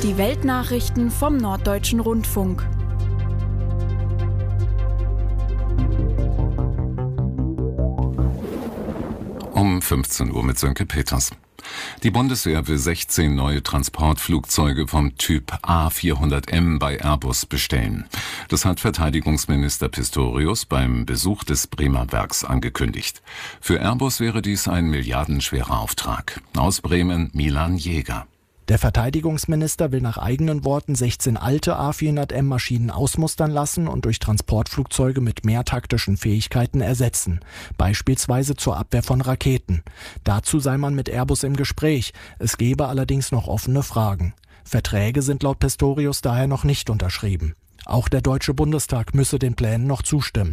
Die Weltnachrichten vom Norddeutschen Rundfunk. Um 15 Uhr mit Sönke Peters. Die Bundeswehr will 16 neue Transportflugzeuge vom Typ A400M bei Airbus bestellen. Das hat Verteidigungsminister Pistorius beim Besuch des Bremer Werks angekündigt. Für Airbus wäre dies ein milliardenschwerer Auftrag. Aus Bremen Milan Jäger. Der Verteidigungsminister will nach eigenen Worten 16 alte A400M-Maschinen ausmustern lassen und durch Transportflugzeuge mit mehr taktischen Fähigkeiten ersetzen, beispielsweise zur Abwehr von Raketen. Dazu sei man mit Airbus im Gespräch, es gebe allerdings noch offene Fragen. Verträge sind laut Pistorius daher noch nicht unterschrieben. Auch der Deutsche Bundestag müsse den Plänen noch zustimmen.